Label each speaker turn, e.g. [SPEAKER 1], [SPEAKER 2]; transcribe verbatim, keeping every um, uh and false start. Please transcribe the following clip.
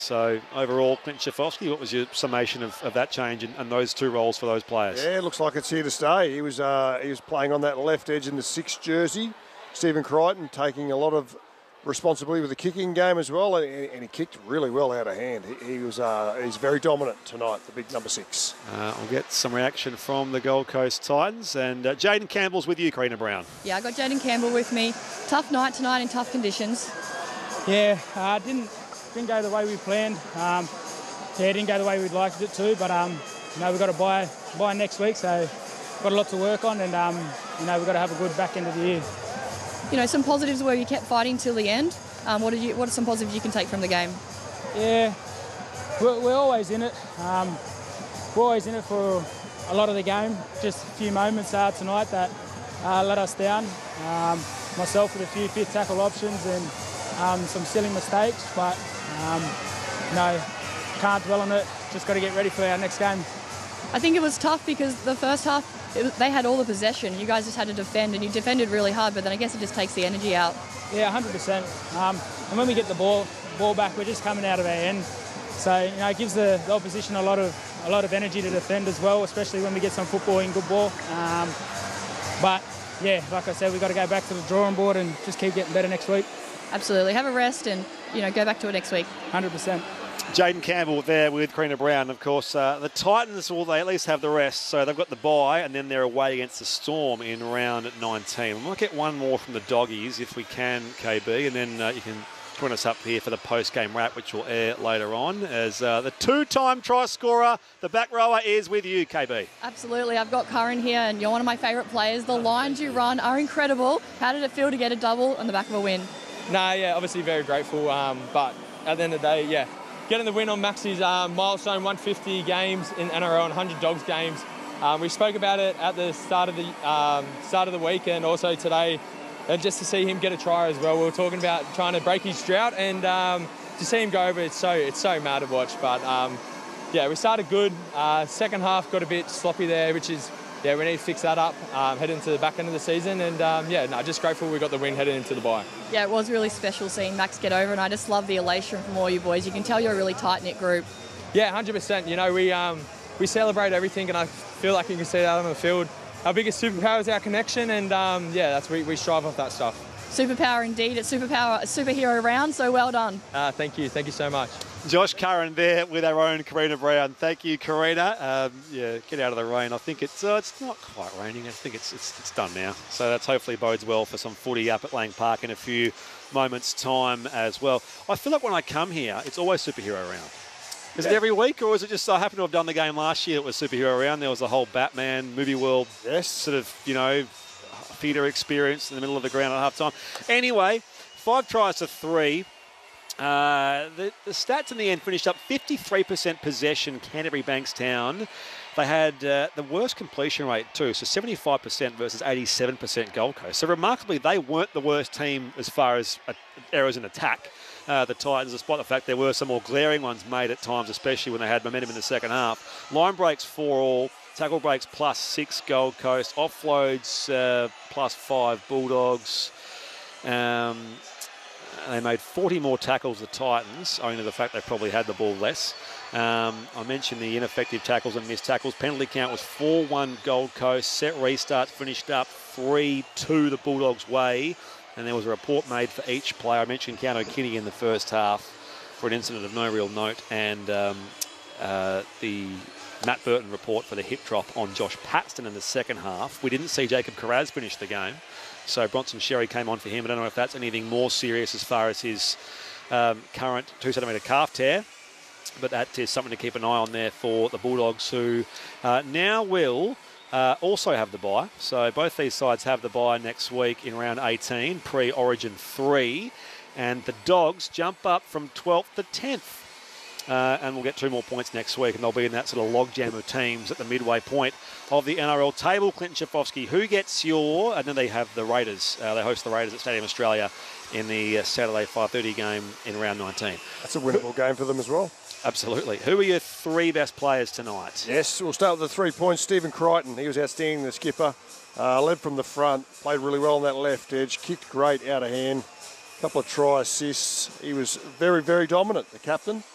[SPEAKER 1] So overall, Clint Schifofsky, what was your summation of, of that change and, and those two roles for those players?
[SPEAKER 2] Yeah, it looks like it's here to stay. He was uh, he was playing on that left edge in the sixth jersey. Stephen Crichton taking a lot of responsibility with the kicking game as well, and, and he kicked really well out of hand. He, he was uh, he's very dominant tonight, the big number six.
[SPEAKER 1] Uh, I'll get some reaction from the Gold Coast Titans, and uh, Jaden Campbell's with you, Karina Brown.
[SPEAKER 3] Yeah, I got Jaden Campbell with me. Tough night tonight in tough conditions.
[SPEAKER 4] Yeah, uh, didn't didn't go the way we planned. Um, yeah, it didn't go the way we'd liked it to, but um, you know, we've got to buy buy next week, so got a lot to work on, and um, you know, we've got to have a good back end of the year.
[SPEAKER 3] You know, some positives where you kept fighting till the end. Um, what, did you, what are some positives you can take from the game?
[SPEAKER 4] Yeah, we're, we're always in it. Um, we're always in it for a lot of the game. Just a few moments uh, tonight that uh, let us down. Um, myself with a few fifth tackle options and um, some silly mistakes, but um, no, can't dwell on it. Just got to get ready for our next game.
[SPEAKER 3] I think it was tough because the first half, it was, they had all the possession. You guys just had to defend, and you defended really hard, but then I guess it just takes the energy out.
[SPEAKER 4] Yeah, one hundred percent. Um, and when we get the ball ball back, we're just coming out of our end. So, you know, it gives the, the opposition a lot of a lot of energy to defend as well, especially when we get some football in good ball. Um, but, yeah, like I said, we've got to go back to the drawing board and just keep getting better next week.
[SPEAKER 3] Absolutely. Have a rest and, you know, go back to it next week.
[SPEAKER 4] one hundred percent.
[SPEAKER 1] Jaden Campbell there with Karina Brown. Of course, uh, the Titans, will they at least have the rest? So they've got the bye, and then they're away against the Storm in round nineteen. We might get one more from the Doggies if we can, K B, and then uh, you can join us up here for the post-game wrap, which will air later on, as uh, the two-time try scorer, the back rower, is with you, K B.
[SPEAKER 3] Absolutely. I've got Curran here, and you're one of my favourite players. The lines you run are incredible. How did it feel to get a double on the back of a win?
[SPEAKER 5] Nah, yeah, obviously very grateful, um, but at the end of the day, yeah, getting the win on Maxi's uh, milestone one hundred fifty games in N R L and one hundred Dogs games. Um, we spoke about it at the start of the um, start of the week and also today, and just to see him get a try as well. We were talking about trying to break his drought, and um, to see him go over, it's so it's so mad to watch. But um, yeah, we started good. Uh, second half got a bit sloppy there, which is yeah, we need to fix that up um, heading into the back end of the season. And um, yeah, no, just grateful we got the win heading into the bye.
[SPEAKER 3] Yeah, it was really special seeing Max get over, and I just love the elation from all you boys. You can tell you're a really tight-knit group.
[SPEAKER 5] Yeah, one hundred percent. You know, we um, we celebrate everything, and I feel like you can see that on the field. Our biggest superpower is our connection, and um, yeah, that's we, we strive off that stuff.
[SPEAKER 3] Superpower indeed. It's superpower, a superhero round, so well done.
[SPEAKER 5] Uh, thank you. Thank you so much.
[SPEAKER 1] Josh Curran there with our own Karina Brown. Thank you, Karina. Um, yeah, get out of the rain. I think it's uh, it's not quite raining. I think it's, it's it's done now. So that's hopefully bodes well for some footy up at Lang Park in a few moments' time as well. I feel like when I come here, it's always superhero round. Is yeah. it every week, or is it just I happen to have done the game last year? It was superhero round. There was the whole Batman movie world,
[SPEAKER 2] yes,
[SPEAKER 1] sort of you know, theatre experience in the middle of the ground at half time. Anyway, five tries to three. Uh, the, the stats in the end finished up fifty-three percent possession, Canterbury Bankstown. They had uh, the worst completion rate too, so seventy-five percent versus eighty-seven percent Gold Coast. So remarkably, they weren't the worst team as far as uh, errors in attack. Uh, the Titans, despite the fact there were some more glaring ones made at times, especially when they had momentum in the second half. Line breaks four all, tackle breaks plus six Gold Coast, offloads uh, plus five Bulldogs. Um, They made forty more tackles, the Titans, owing to the fact they probably had the ball less. Um, I mentioned the ineffective tackles and missed tackles. Penalty count was four one Gold Coast. Set restarts finished up three two the Bulldogs' way. And there was a report made for each player. I mentioned Keanu Kinney in the first half for an incident of no real note. And um, uh, the Matt Burton report for the hip drop on Josh Paxton in the second half. We didn't see Jacob Carraz finish the game. So Bronson Sherry came on for him. I don't know if that's anything more serious as far as his um, current two centimetre calf tear. But that is something to keep an eye on there for the Bulldogs, who uh, now will uh, also have the bye. So both these sides have the bye next week in round eighteen, pre-Origin three. And the Dogs jump up from twelfth to tenth. Uh, and we'll get two more points next week, and they'll be in that sort of logjam of teams at the midway point of the N R L table. Clinton Schifofsky, who gets your... And then they have the Raiders. Uh, they host the Raiders at Stadium Australia in the uh, Saturday five thirty game in round nineteen.
[SPEAKER 2] That's a winnable game for them as well.
[SPEAKER 1] Absolutely. Who are your three best players tonight?
[SPEAKER 2] Yes, we'll start with the three points. Stephen Crichton, he was outstanding, the skipper. Uh, led from the front, played really well on that left edge, kicked great out of hand. A couple of try assists. He was very, very dominant, the captain.